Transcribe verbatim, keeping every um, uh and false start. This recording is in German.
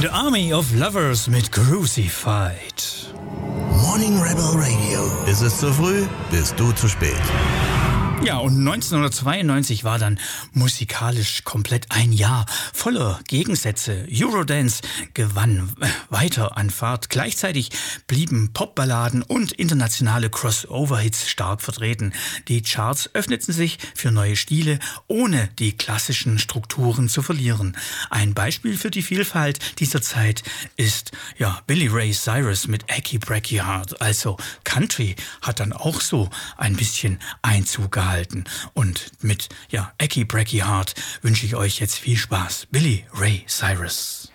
The Army of Lovers mit Crucified. Morning Rebel Radio. Ist es zu früh? Bist du zu spät? Ja, und neunzehnhundertzweiundneunzig war dann musikalisch komplett ein Jahr voller Gegensätze. Eurodance gewann weiter an Fahrt. Gleichzeitig blieben Popballaden und internationale Crossover-Hits stark vertreten. Die Charts öffneten sich für neue Stile, ohne die klassischen Strukturen zu verlieren. Ein Beispiel für die Vielfalt dieser Zeit ist ja Billy Ray Cyrus mit Achy Breaky Heart. Also Country hat dann auch so ein bisschen Einzug gehalten. Und mit ja, Achy Breaky Heart wünsche ich euch jetzt viel Spaß. Billy Ray Cyrus.